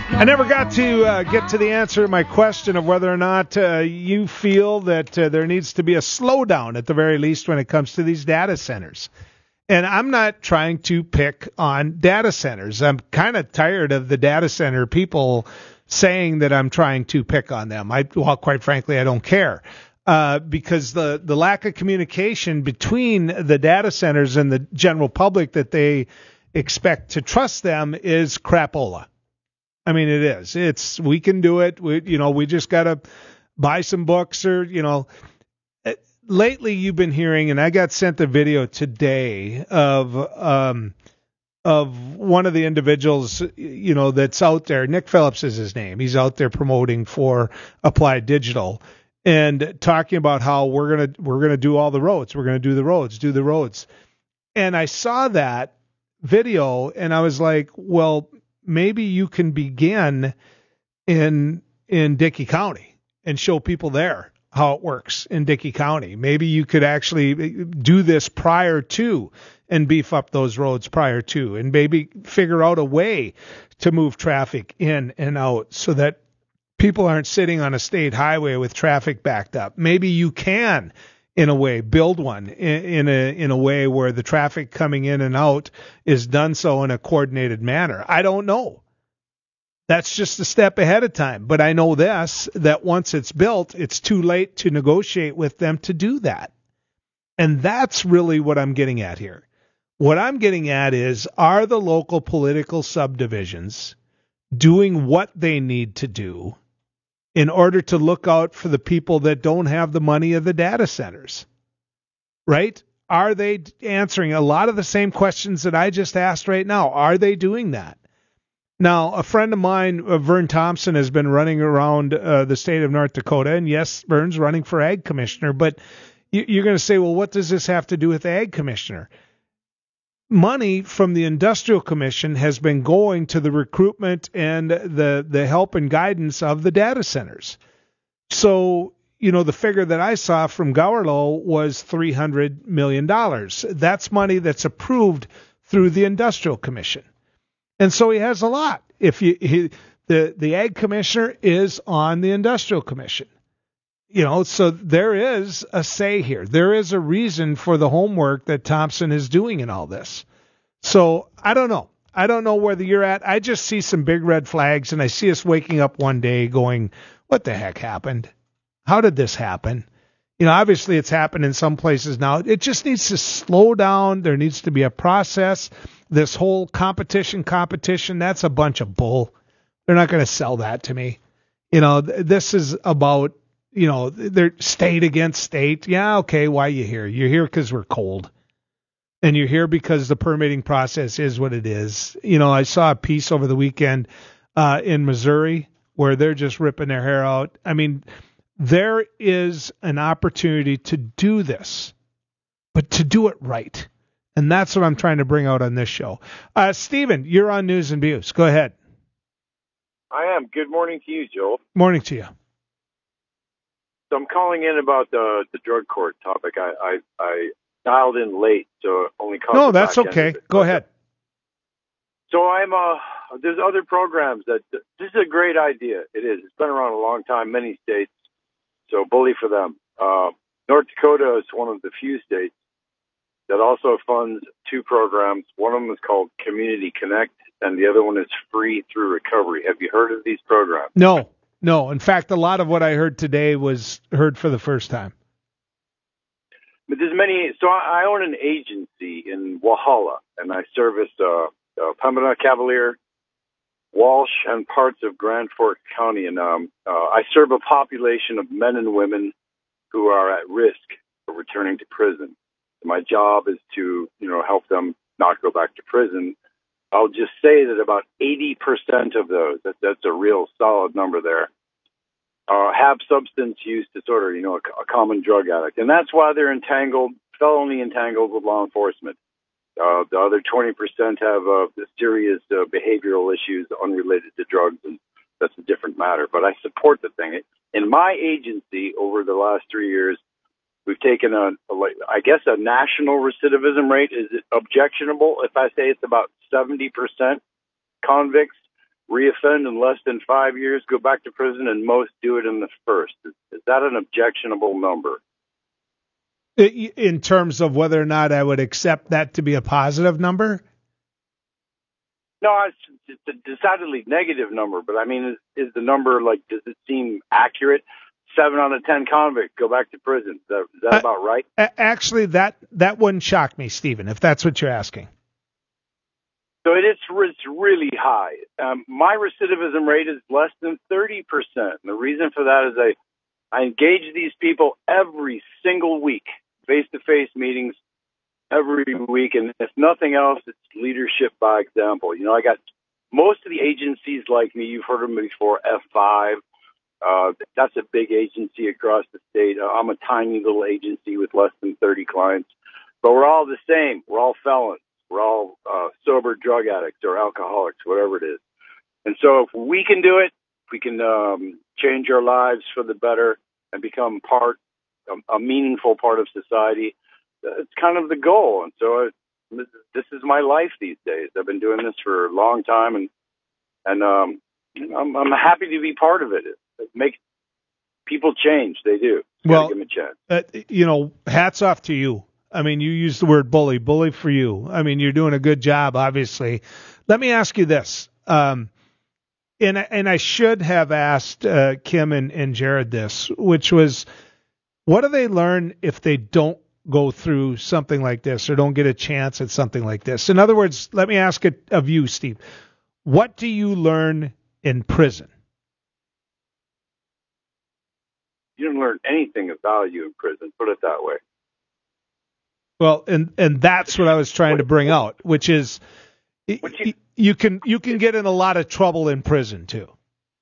I never got to get to the answer to my question of whether or not you feel that there needs to be a slowdown at the very least when it comes to these data centers. And I'm not trying to pick on data centers. I'm kind of tired of the data center people saying that I'm trying to pick on them. Well, quite frankly, I don't care. Because the lack of communication between the data centers and the general public that they expect to trust them is crapola. I mean, it is. We can do it. We just got to buy some books or. Lately, you've been hearing, and I got sent a video today of one of the individuals, that's out there. Nick Phillips is his name. He's out there promoting for Applied Digital and talking about how we're gonna do all the roads. We're gonna do the roads. And I saw that video, and I was like, well, maybe you can begin in Dickey County and show people there how it works in Dickey County. Maybe you could actually do this prior to and beef up those roads prior to, and maybe figure out a way to move traffic in and out so that people aren't sitting on a state highway with traffic backed up. Maybe you can, in a way, build one in a way where the traffic coming in and out is done so in a coordinated manner. I don't know. That's just a step ahead of time. But I know that once it's built, it's too late to negotiate with them to do that. And that's really what I'm getting at here. What I'm getting at is, are the local political subdivisions doing what they need to do in order to look out for the people that don't have the money of the data centers? Right? Are they answering a lot of the same questions that I just asked right now? Are they doing that? Now, a friend of mine, Vern Thompson, has been running around the state of North Dakota, and yes, Vern's running for ag commissioner, but you're going to say, well, what does this have to do with ag commissioner? Money from the Industrial Commission has been going to the recruitment and the help and guidance of the data centers. So, the figure that I saw from Gowerlo was $300 million. That's money that's approved through the Industrial Commission. And so he has a lot. The ag commissioner is on the Industrial Commission. So there is a say here. There is a reason for the homework that Thompson is doing in all this. So I don't know. I don't know whether you're at. I just see some big red flags, and I see us waking up one day going, what the heck happened? How did this happen? Obviously it's happened in some places now. It just needs to slow down. There needs to be a process. This whole competition, that's a bunch of bull. They're not going to sell that to me. This is about, they're state against state. Yeah, okay, why are you here? You're here because we're cold. And you're here because the permitting process is what it is. I saw a piece over the weekend in Missouri where they're just ripping their hair out. I mean, there is an opportunity to do this, but to do it right. And that's what I'm trying to bring out on this show. Stephen, you're on News and Views. Go ahead. I am. Good morning to you, Joel. Morning to you. So I'm calling in about the drug court topic. I dialed in late, so only called. No, that's okay. Go ahead. So there's other programs this is a great idea. It is. It's been around a long time, many states. So bully for them. North Dakota is one of the few states that also funds two programs. One of them is called Community Connect, and the other one is Free Through Recovery. Have you heard of these programs? No. In fact, a lot of what I heard today was heard for the first time. But there's many. So I own an agency in Walhalla, and I service Pembina, Cavalier, Walsh, and parts of Grand Forks County. And I serve a population of men and women who are at risk of returning to prison. My job is to, help them not go back to prison. I'll just say that about 80% of those, that's a real solid number there, have substance use disorder, a common drug addict. And that's why they're felony entangled with law enforcement. The other 20% have serious behavioral issues unrelated to drugs, and that's a different matter. But I support the thing. In my agency, over the last 3 years, we've taken a national recidivism rate is objectionable if I say it's about 70% convicts. reoffend in less than 5 years, go back to prison, and most do it in the first. Is that an objectionable number? In terms of whether or not I would accept that to be a positive number? No, it's a decidedly negative number, but I mean, is the number, like, does it seem accurate? 7 out of 10 convicts go back to prison. Is that about right? Actually, that wouldn't shock me, Stephen, if that's what you're asking. So it's really high. My recidivism rate is less than 30%. And the reason for that is I engage these people every single week, face-to-face meetings every week. And if nothing else, it's leadership by example. You know, I got most of the agencies like me. You've heard of them before, F5. That's a big agency across the state. I'm a tiny little agency with less than 30 clients. But we're all the same. We're all felons. We're all sober drug addicts or alcoholics, whatever it is. And so if we can do it, we can change our lives for the better and become a meaningful part of society. It's kind of the goal. And so this is my life these days. I've been doing this for a long time, and I'm happy to be part of it. It makes people change. They do. Well, give them a chance. Hats off to you. I mean, you used the word bully for you. I mean, you're doing a good job, obviously. Let me ask you this. And I should have asked Kim and Jared this, which was, what do they learn if they don't go through something like this or don't get a chance at something like this? In other words, let me ask it of you, Steve. What do you learn in prison? You don't learn anything of value in prison, put it that way. Well, and that's what I was trying to bring out, which is you can get in a lot of trouble in prison too.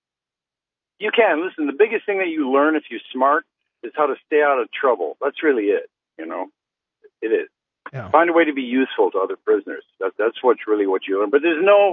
You can. Listen, the biggest thing that you learn if you're smart is how to stay out of trouble. That's really it, It is. Yeah. Find a way to be useful to other prisoners. That's what you learn. But there's no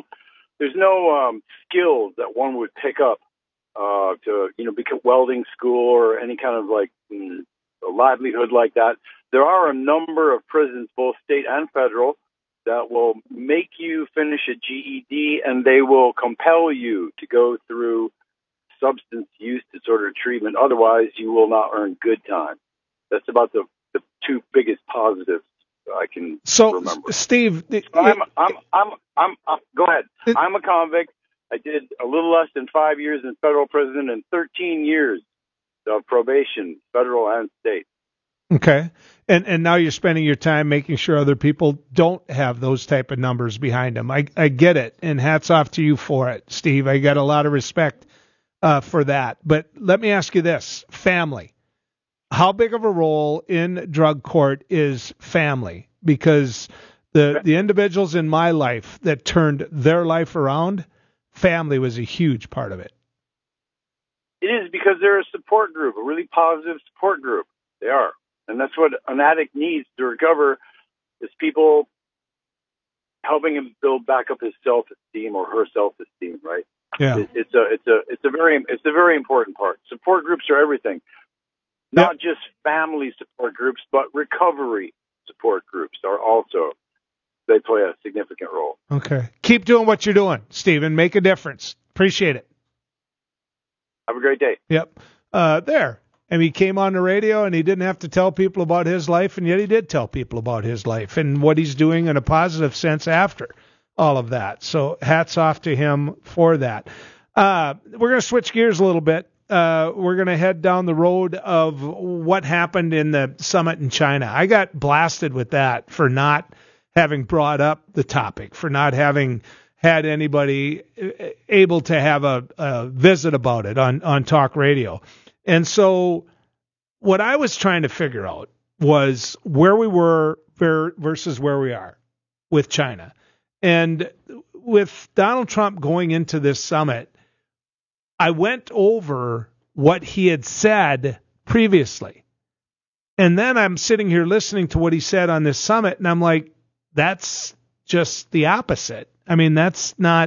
skills that one would pick up to become welding school or any kind of a livelihood like that. There are a number of prisons, both state and federal, that will make you finish a GED, and they will compel you to go through substance use disorder treatment. Otherwise, you will not earn good time. That's about the two biggest positives I can remember. Steve, go ahead. I'm a convict. I did a little less than 5 years in federal prison and 13 years of probation, federal and state. Okay. And now you're spending your time making sure other people don't have those type of numbers behind them. I get it, and hats off to you for it, Steve. I got a lot of respect for that. But let me ask you this, family. How big of a role in drug court is family? Because the individuals in my life that turned their life around, family was a huge part of it. It is, because they're a support group, a really positive support group. They are. And that's what an addict needs to recover, is people helping him build back up his self-esteem or her self-esteem, right? Yeah. It's a very important part. Support groups are everything. Not just family support groups, but recovery support groups are also, they play a significant role. Okay. Keep doing what you're doing, Stephen. Make a difference. Appreciate it. Have a great day. Yep. There. And he came on the radio, and he didn't have to tell people about his life, and yet he did tell people about his life and what he's doing in a positive sense after all of that. So hats off to him for that. We're going to switch gears a little bit. We're going to head down the road of what happened in the summit in China. I got blasted with that for not having brought up the topic, for not having had anybody able to have a visit about it on talk radio. And so what I was trying to figure out was where we were versus where we are with China. And with Donald Trump going into this summit, I went over what he had said previously. And then I'm sitting here listening to what he said on this summit, and I'm like, that's just the opposite. That's not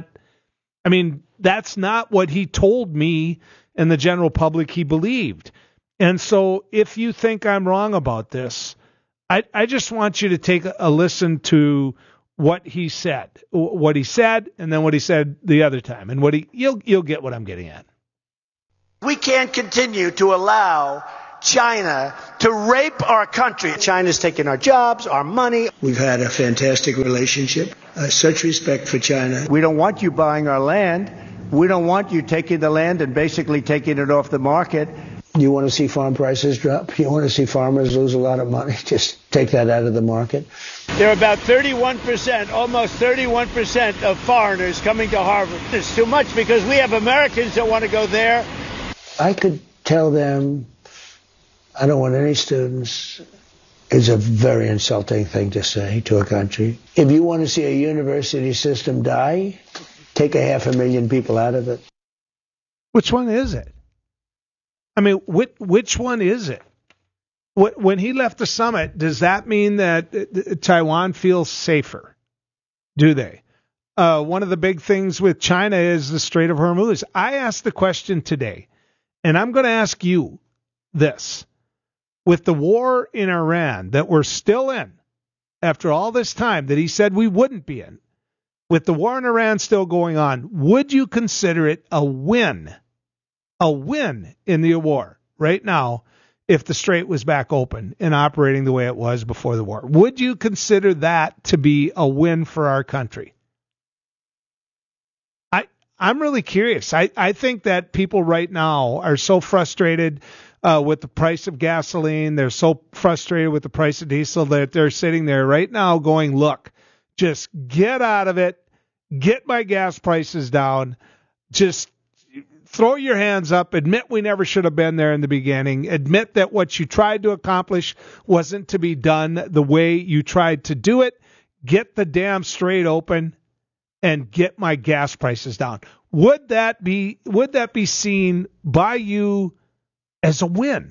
what he told me and the general public he believed. And so if you think I'm wrong about this, I just want you to take a listen to what he said, and then what he said the other time, and you'll get what I'm getting at. We can't continue to allow China to rape our country. China's taking our jobs, our money. We've had a fantastic relationship. Such respect for China. We don't want you buying our land. We don't want you taking the land and basically taking it off the market. You want to see farm prices drop? You want to see farmers lose a lot of money? Just take that out of the market. There are about 31%, almost 31% of foreigners coming to Harvard. It's too much because we have Americans that want to go there. I could tell them, I don't want any students. It's a very insulting thing to say to a country. If you want to see a university system die, take 500,000 people out of it. Which one is it? I mean, which one is it? When he left the summit, does that mean that Taiwan feels safer? Do they? One of the big things with China is the Strait of Hormuz. I asked the question today, and I'm going to ask you this. With the war in Iran that we're still in, after all this time that he said we wouldn't be in, with the war in Iran still going on, would you consider it a win in the war right now if the Strait was back open and operating the way it was before the war? Would you consider that to be a win for our country? I'm really curious. I think that people right now are so frustrated with the price of gasoline. They're so frustrated with the price of diesel that they're sitting there right now going, look, just get out of it. Get my gas prices down. Just throw your hands up. Admit we never should have been there in the beginning. Admit that what you tried to accomplish wasn't to be done the way you tried to do it. Get the damn Strait open and get my gas prices down. Would that be seen by you as a win?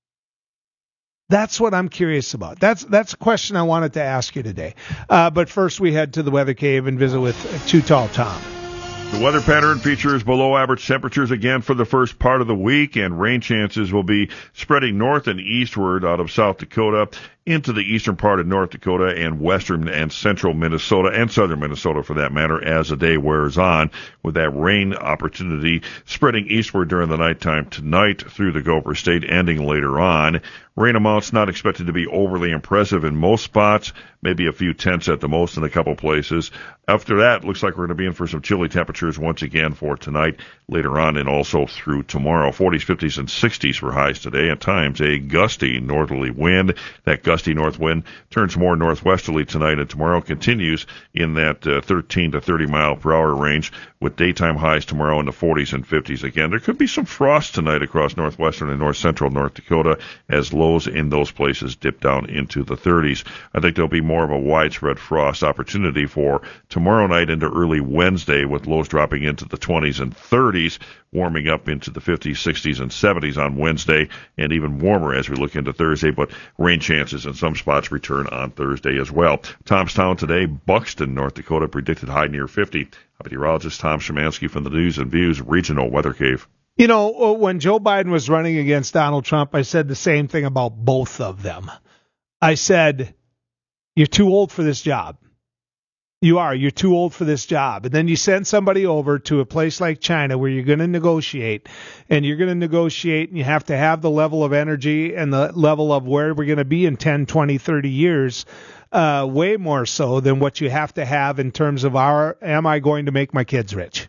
That's what I'm curious about. That's a question I wanted to ask you today. But first we head to the Weather Cave and visit with Too Tall Tom. The weather pattern features below average temperatures again for the first part of the week, and rain chances will be spreading north and eastward out of South Dakota into the eastern part of North Dakota and western and central Minnesota and southern Minnesota for that matter as the day wears on, with that rain opportunity spreading eastward during the nighttime tonight through the Gopher State, ending later on. Rain amounts not expected to be overly impressive in most spots, maybe a few tenths at the most in a couple places. After that, looks like we're going to be in for some chilly temperatures once again for tonight, later on, and also through tomorrow. 40s, 50s, and 60s for highs today. At times, a gusty northerly wind. That gusty north wind turns more northwesterly tonight, and tomorrow continues in that 13 to 30 mile per hour range, with daytime highs tomorrow in the 40s and 50s again. There could be some frost tonight across northwestern and north central North Dakota as lows in those places dip down into the 30s. I think there'll be more of a widespread frost opportunity for tomorrow night into early Wednesday, with lows dropping into the 20s and 30s, warming up into the 50s, 60s, and 70s on Wednesday, and even warmer as we look into Thursday, but rain chances in some spots return on Thursday as well. Tomstown today, Buxton, North Dakota, predicted high near 50. Meteorologist Tom Szymanski from the News and Views Regional Weather Cave. You know, when Joe Biden was running against Donald Trump, I said the same thing about both of them. I said, you're too old for this job. You're too old for this job. And then you send somebody over to a place like China where you're going to negotiate, and you have to have the level of energy and the level of where we're going to be in 10, 20, 30 years, way more so than what you have to have in terms of am I going to make my kids rich?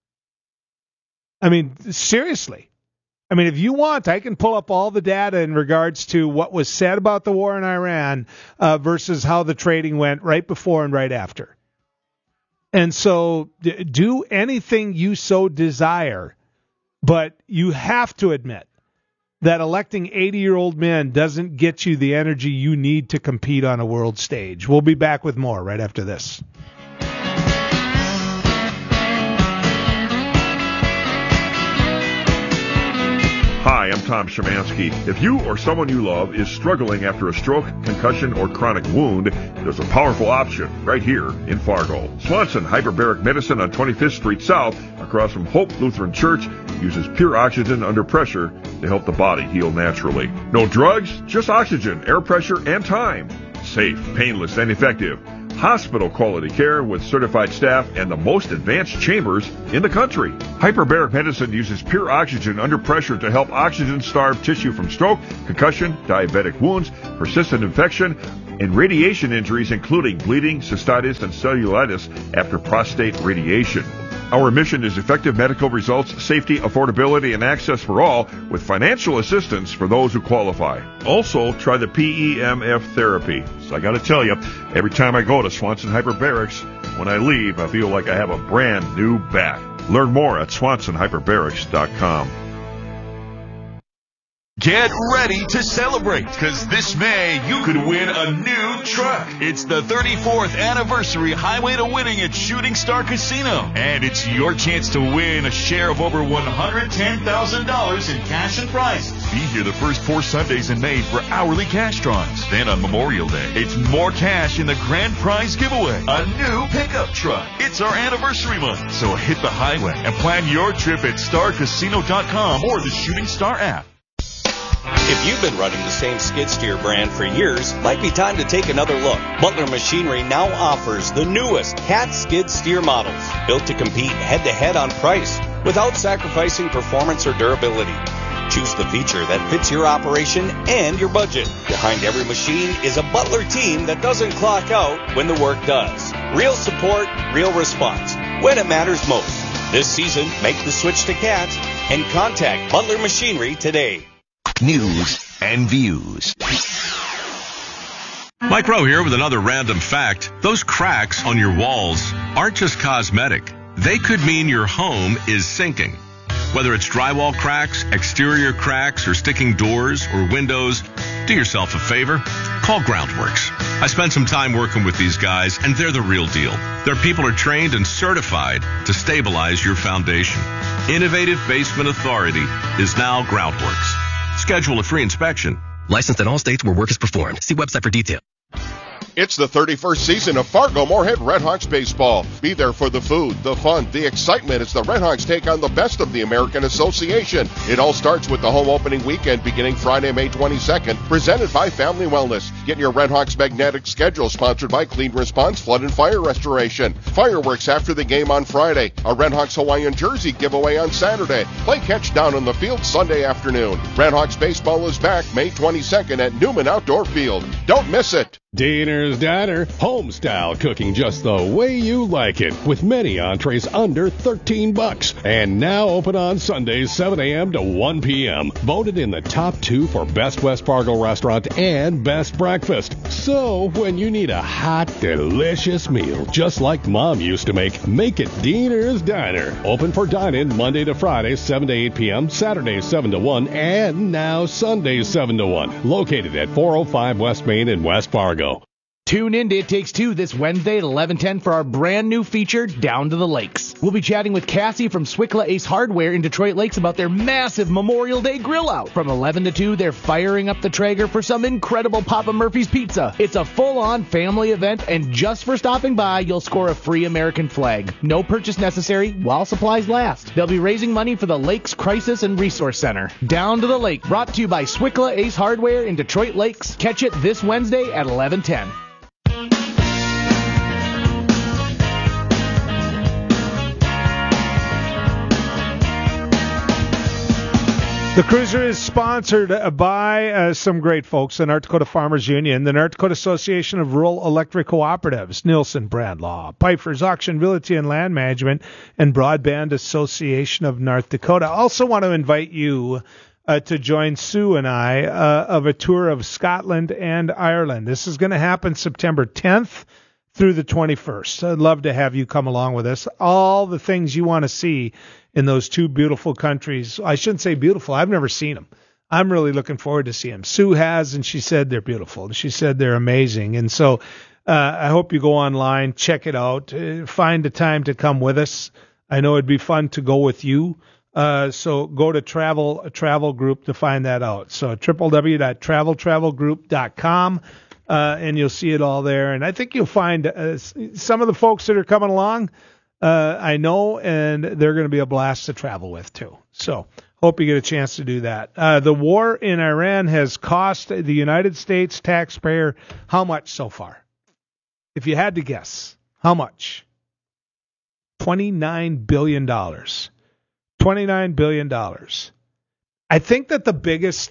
I mean, seriously. I mean, if you want, I can pull up all the data in regards to what was said about the war in Iran versus how the trading went right before and right after. And so do anything you so desire, but you have to admit that electing 80-year-old men doesn't get you the energy you need to compete on a world stage. We'll be back with more right after this. Hi, I'm Tom Szymanski. If you or someone you love is struggling after a stroke, concussion, or chronic wound, there's a powerful option right here in Fargo. Swanson Hyperbaric Medicine on 25th Street South, across from Hope Lutheran Church, uses pure oxygen under pressure to help the body heal naturally. No drugs, just oxygen, air pressure, and time. Safe, painless, and effective. hospital quality care with certified staff and the most advanced chambers in the country. Hyperbaric Medicine uses pure oxygen under pressure to help oxygen-starved tissue from stroke, concussion, diabetic wounds, persistent infection, and radiation injuries, including bleeding, cystitis, and cellulitis after prostate radiation. Our mission is effective medical results, safety, affordability, and access for all, with financial assistance for those who qualify. Also, try the PEMF therapy. So I got to tell you, every time I go to Swanson Hyperbarics, when I leave, I feel like I have a brand new back. Learn more at SwansonHyperbarics.com. Get ready to celebrate, because this May you could win a new truck. It's the 34th anniversary Highway to Winning at Shooting Star Casino, and it's your chance to win a share of over $110,000 in cash and prizes. Be here the first 4 Sundays in May for hourly cash drawings. Then on Memorial Day, it's more cash in the grand prize giveaway, a new pickup truck. It's our anniversary month, so hit the highway and plan your trip at starcasino.com or the Shooting Star app. If you've been running the same skid steer brand for years, might be time to take another look. Butler Machinery now offers the newest Cat skid steer models, built to compete head-to-head on price without sacrificing performance or durability. Choose the feature that fits your operation and your budget. Behind every machine is a Butler team that doesn't clock out when the work does. Real support, real response, when it matters most. This season, make the switch to Cat and contact Butler Machinery today. News and views. Mike Rowe here with another random fact. Those cracks on your walls aren't just cosmetic. They could mean your home is sinking. Whether it's drywall cracks, exterior cracks, or sticking doors or windows, do yourself a favor. Call Groundworks. I spent some time working with these guys, and they're the real deal. Their people are trained and certified to stabilize your foundation. Innovative Basement Authority is now Groundworks. Schedule a free inspection. Licensed in all states where work is performed. See website for detail. It's the 31st season of Fargo-Moorhead Redhawks baseball. Be there for the food, the fun, the excitement as the Redhawks take on the best of the American Association. It all starts with the home opening weekend beginning Friday, May 22nd, presented by Family Wellness. Get your Redhawks magnetic schedule sponsored by Clean Response Flood and Fire Restoration. Fireworks after the game on Friday. A Redhawks Hawaiian jersey giveaway on Saturday. Play catch down on the field Sunday afternoon. Redhawks baseball is back May 22nd at Newman Outdoor Field. Don't miss it. Diner's Diner, home style cooking just the way you like it, with many entrees under $13. And now open on Sundays 7 a.m. to 1 p.m. Voted in the top 2 for Best West Fargo Restaurant and Best Breakfast. So when you need a hot, delicious meal just like Mom used to make it Diner's Diner. Open for dine-in Monday to Friday 7 to 8 p.m., Saturdays 7 to 1, and now Sundays 7 to 1. Located at 405 West Main in West Fargo. Tune in to It Takes Two this Wednesday at 11:10 for our brand new feature, Down to the Lakes. We'll be chatting with Cassie from Swickla Ace Hardware in Detroit Lakes about their massive Memorial Day grill out. From 11 to 2, they're firing up the Traeger for some incredible Papa Murphy's pizza. It's a full-on family event, and just for stopping by, you'll score a free American flag. No purchase necessary while supplies last. They'll be raising money for the Lakes Crisis and Resource Center. Down to the Lake, brought to you by Swickla Ace Hardware in Detroit Lakes. Catch it this Wednesday at 11:10. The Cruiser is sponsored by some great folks, the North Dakota Farmers Union, the North Dakota Association of Rural Electric Cooperatives, Nielsen Brand Law, Pfeiffer's Auction, Realty and Land Management, and Broadband Association of North Dakota. I also want to invite you to join Sue and I of a tour of Scotland and Ireland. This is going to happen September 10th through the 21st. I'd love to have you come along with us. All the things you want to see in those two beautiful countries. I shouldn't say beautiful. I've never seen them. I'm really looking forward to seeing them. Sue has, and she said they're beautiful. She said they're amazing. And so I hope you go online, check it out, find a time to come with us. I know it'd be fun to go with you. So go to Travel Group to find that out. So www.travelgroup.com. And you'll see it all there. And I think you'll find some of the folks that are coming along, I know, and they're going to be a blast to travel with, too. So hope you get a chance to do that. The war in Iran has cost the United States taxpayer how much so far? If you had to guess, how much? $29 billion. $29 billion. I think that the biggest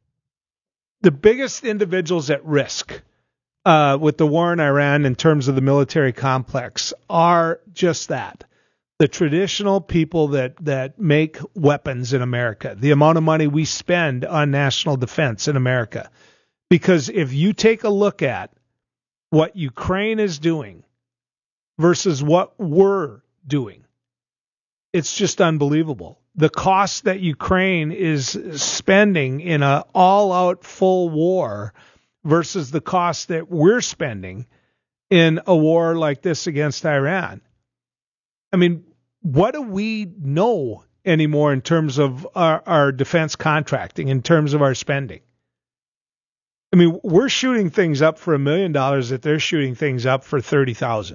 individuals at risk with the war in Iran in terms of the military complex are just that. The traditional people that make weapons in America, the amount of money we spend on national defense in America. Because if you take a look at what Ukraine is doing versus what we're doing, it's just unbelievable. The cost that Ukraine is spending in an all-out full war versus the cost that we're spending in a war like this against Iran. I mean, what do we know anymore in terms of our defense contracting, in terms of our spending? I mean, we're shooting things up for $1 million that they're shooting things up for $30,000.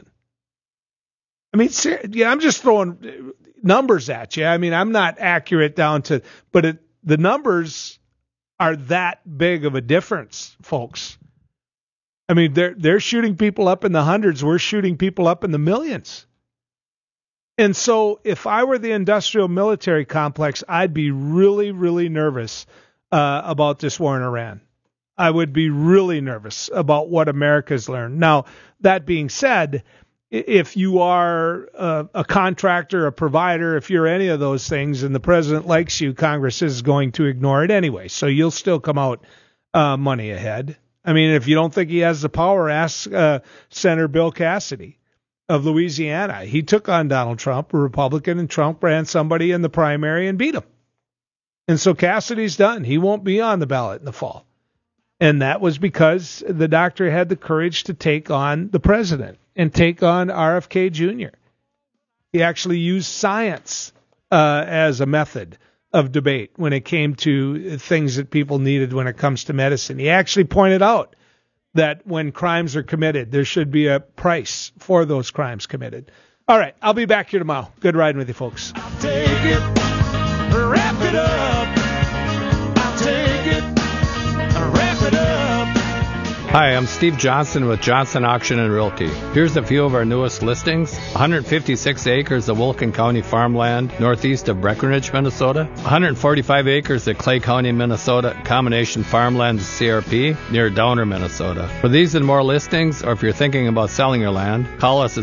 I mean, yeah, I'm just throwing numbers at you. I mean, I'm not accurate down to, but the numbers are that big of a difference, folks. I mean, they're shooting people up in the hundreds. We're shooting people up in the millions. And so if I were the industrial military complex, I'd be really, really nervous about this war in Iran. I would be really nervous about what America's learned. Now, that being said, if you are a contractor, a provider, if you're any of those things and the president likes you, Congress is going to ignore it anyway. So you'll still come out money ahead. I mean, if you don't think he has the power, ask Senator Bill Cassidy of Louisiana. He took on Donald Trump, a Republican, and Trump ran somebody in the primary and beat him. And so Cassidy's done. He won't be on the ballot in the fall. And that was because the doctor had the courage to take on the president and take on RFK Jr. He actually used science as a method of debate when it came to things that people needed when it comes to medicine. He actually pointed out that when crimes are committed, there should be a price for those crimes committed. All right, I'll be back here tomorrow. Good riding with you, folks. I'll take it, wrap it up. I'll take it, wrap it up. Hi, I'm Steve Johnson with Johnson Auction and Realty. Here's a few of our newest listings. 156 acres of Wilkin County farmland northeast of Breckenridge, Minnesota. 145 acres of Clay County, Minnesota, combination farmland CRP near Downer, Minnesota. For these and more listings, or if you're thinking about selling your land, call us at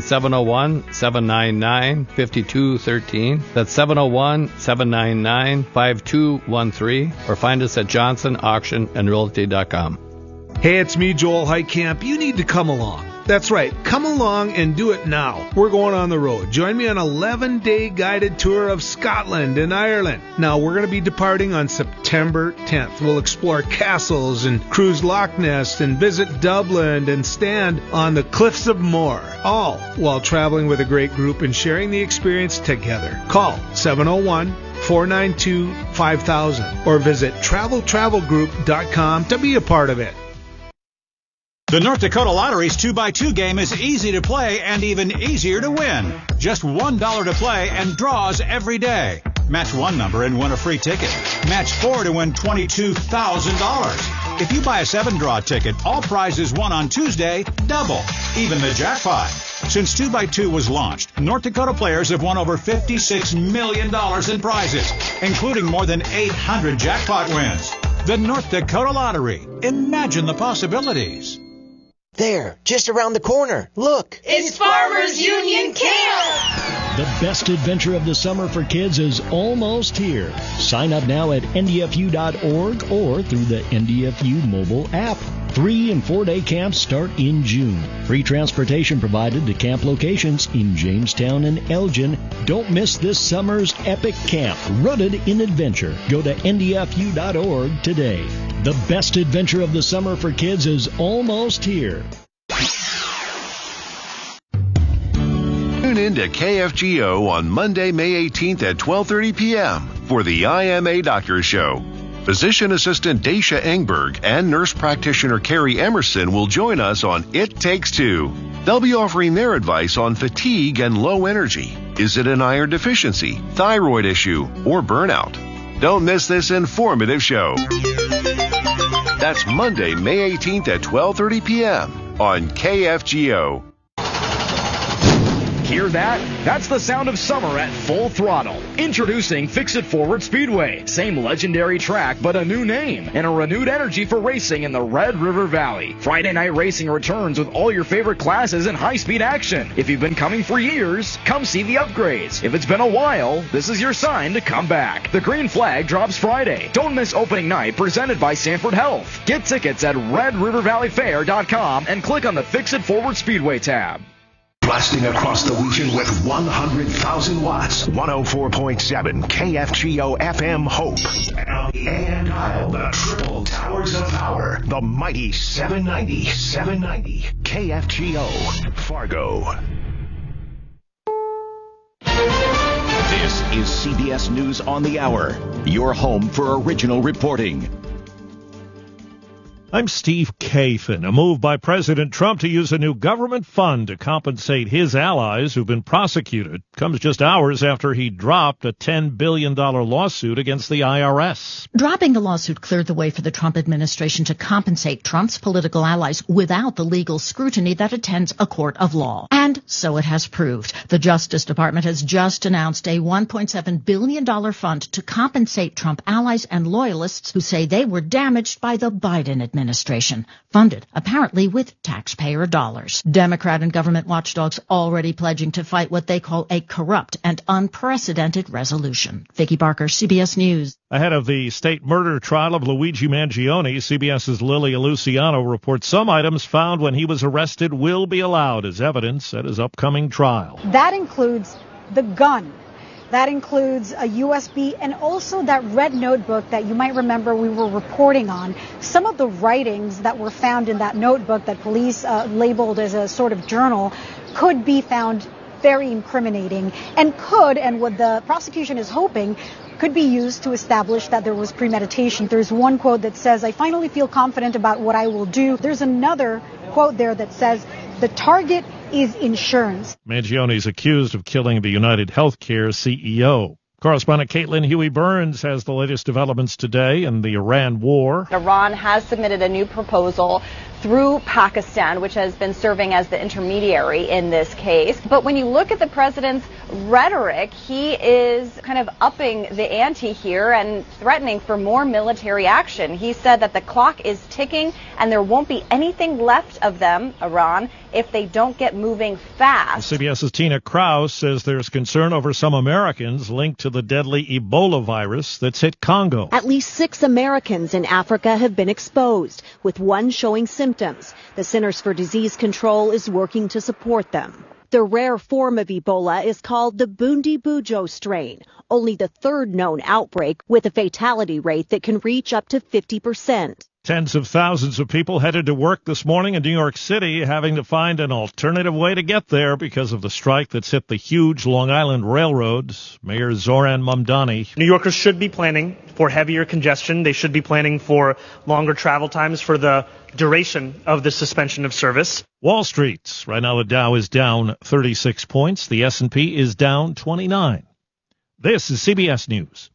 701-799-5213. That's 701-799-5213, or find us at johnsonauctionandrealty.com. Hey, it's me, Joel Heitkamp. You need to come along. That's right. Come along and do it now. We're going on the road. Join me on an 11-day guided tour of Scotland and Ireland. Now, we're going to be departing on September 10th. We'll explore castles and cruise Loch Ness and visit Dublin and stand on the cliffs of Moher, all while traveling with a great group and sharing the experience together. Call 701-492-5000 or visit travelgroup.com to be a part of it. The North Dakota Lottery's 2x2 game is easy to play and even easier to win. Just $1 to play and draws every day. Match one number and win a free ticket. Match 4 to win $22,000. If you buy a 7-draw ticket, all prizes won on Tuesday double, even the jackpot. Since 2x2 was launched, North Dakota players have won over $56 million in prizes, including more than 800 jackpot wins. The North Dakota Lottery. Imagine the possibilities. There, just around the corner. Look. It's Farmers Union Camp! The best adventure of the summer for kids is almost here. Sign up now at ndfu.org or through the NDFU mobile app. 3- and 4-day camps start in June. Free transportation provided to camp locations in Jamestown and Elgin. Don't miss this summer's epic camp, rooted in adventure. Go to ndfu.org today. The best adventure of the summer for kids is almost here. Tune in to KFGO on Monday, May 18th at 12:30 p.m. for the IMA Doctor Show. Physician Assistant Dacia Engberg and nurse practitioner Carrie Emerson will join us on It Takes Two. They'll be offering their advice on fatigue and low energy. Is it an iron deficiency, thyroid issue, or burnout? Don't miss this informative show. That's Monday, May 18th at 12:30 p.m. on KFGO. Hear that? That's the sound of summer at full throttle. Introducing Fix-It Forward Speedway. Same legendary track, but a new name and a renewed energy for racing in the Red River Valley. Friday night racing returns with all your favorite classes and high-speed action. If you've been coming for years, come see the upgrades. If it's been a while, this is your sign to come back. The green flag drops Friday. Don't miss opening night, presented by Sanford Health. Get tickets at RedRiverValleyFair.com and click on the Fix-It Forward Speedway tab. Blasting across the region with 100,000 watts. 104.7 KFGO FM Hope. And on the AM dial, the triple towers of power. The mighty 790 KFGO Fargo. This is CBS News on the Hour, your home for original reporting. I'm Steve Kathan. A move by President Trump to use a new government fund to compensate his allies who've been prosecuted comes just hours after he dropped a $10 billion lawsuit against the IRS. Dropping the lawsuit cleared the way for the Trump administration to compensate Trump's political allies without the legal scrutiny that attends a court of law. And so it has proved. The Justice Department has just announced a $1.7 billion fund to compensate Trump allies and loyalists who say they were damaged by the Biden administration, funded apparently with taxpayer dollars. Democrat and government watchdogs already pledging to fight what they call a corrupt and unprecedented resolution. Vicki Barker, CBS News. Ahead of the state murder trial of Luigi Mangione, CBS's Lilia Luciano reports some items found when he was arrested will be allowed as evidence at his upcoming trial. That includes the gun. That includes a USB and also that red notebook that you might remember we were reporting on. Some of the writings that were found in that notebook that police labeled as a sort of journal could be found very incriminating and what the prosecution is hoping, could be used to establish that there was premeditation. There's one quote that says, "I finally feel confident about what I will do." There's another quote there that says, "The target is insurance." Mangione is accused of killing the United Healthcare CEO. Correspondent Caitlin Huey-Burns has the latest developments today in the Iran war. Iran has submitted a new proposal through Pakistan, which has been serving as the intermediary in this case. But when you look at the president's rhetoric, he is kind of upping the ante here and threatening for more military action. He said that the clock is ticking and there won't be anything left of them, Iran, if they don't get moving fast. CBS's Tina Kraus says there's concern over some Americans linked to the deadly Ebola virus that's hit Congo. At least 6 Americans in Africa have been exposed, with one showing symptoms. The Centers for Disease Control is working to support them. The rare form of Ebola is called the Bundibugyo strain, only the third known outbreak with a fatality rate that can reach up to 50%. Tens of thousands of people headed to work this morning in New York City, having to find an alternative way to get there because of the strike that's hit the huge Long Island railroads. Mayor Zoran Mamdani. New Yorkers should be planning for heavier congestion. They should be planning for longer travel times for the duration of the suspension of service. Wall Street. Right now the Dow is down 36 points. The S&P is down 29. This is CBS News.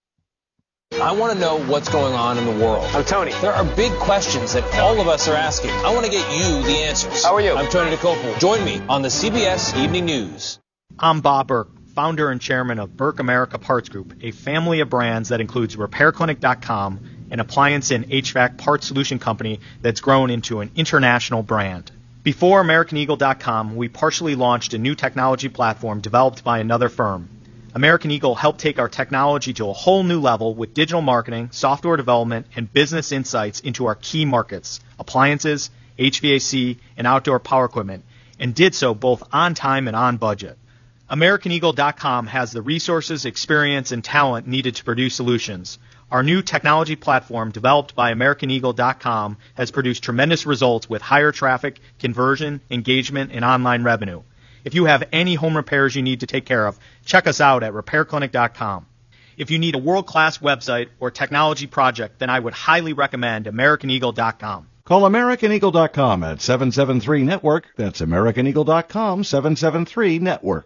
I want to know what's going on in the world. I'm Tony. There are big questions that all of us are asking. I want to get you the answers. How are you? I'm Tony DeCopel. Join me on the CBS Evening News. I'm Bob Burke, founder and chairman of Burke America Parts Group, a family of brands that includes RepairClinic.com, an appliance and HVAC parts solution company that's grown into an international brand. Before AmericanEagle.com, we partially launched a new technology platform developed by another firm. American Eagle helped take our technology to a whole new level with digital marketing, software development, and business insights into our key markets, appliances, HVAC, and outdoor power equipment, and did so both on time and on budget. AmericanEagle.com has the resources, experience, and talent needed to produce solutions. Our new technology platform, developed by AmericanEagle.com, has produced tremendous results with higher traffic, conversion, engagement, and online revenue. If you have any home repairs you need to take care of, check us out at RepairClinic.com. If you need a world-class website or technology project, then I would highly recommend AmericanEagle.com. Call AmericanEagle.com at 773-NETWORK. That's AmericanEagle.com, 773-NETWORK.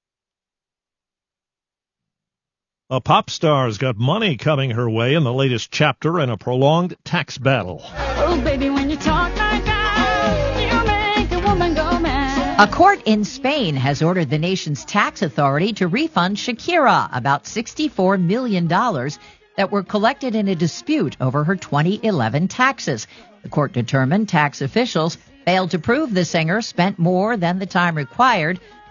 A pop star's got money coming her way in the latest chapter in a prolonged tax battle. Oh, baby, when you talk like that, you make a woman go mad. A court in Spain has ordered the nation's tax authority to refund Shakira about $64 million that were collected in a dispute over her 2011 taxes. The court determined tax officials failed to prove the singer spent more than the time required